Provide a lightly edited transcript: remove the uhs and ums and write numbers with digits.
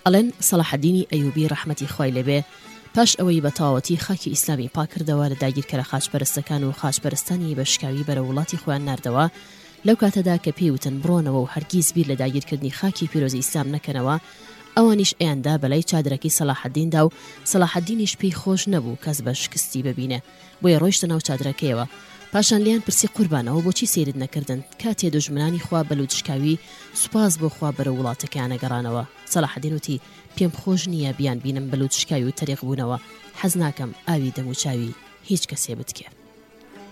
ئەڵێن سەلاحەدینی ئەیوبی ڕەحمەتی خوای لێبێ پاش ئەوەی بە تەواوەتی خاکی ئیسلامی پاکردەوە لە داگیرکەرە خاچپەرستەکان و خاچپەرستانی بەشکاوی بەرە وڵاتی خۆیان ناردەوە لەو کاتەدا کە پێیوتن بڕۆنەوە و هەرگیز بیر لە داگیرکردنی خاکی پیرۆزی ئیسلام نەکەنەوە ئەوانیش ئەیاندا بەلای چادرەکەی سەلاحەدیندا و سەلاحەدینیش پێی خۆش نەبوو کەس بە شکستی ببینێ بۆیە ڕۆیشتە ناو چادرەکەیەوە پاشان لیان پرسی قوربانەوە بۆچی سیرت نەکردن کاتێ دوژمنانی خوا بەلوچکاوی سوپاس بۆ خوا بەرە وڵاتەکەیان نەگەڕانەوە سەلاحەدین وتی پێم خۆش نییە بیان بینم بەلوچکاوی و تەریق بوونەوە حەز ناکەم ئاوی دەم و چاوی هیچ کەسێ بتکێ